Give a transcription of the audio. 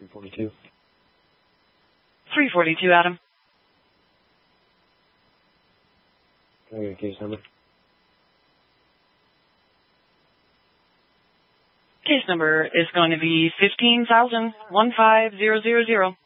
342. 342, Adam. Can I get a case number? Case number is going to be 15,000-15000.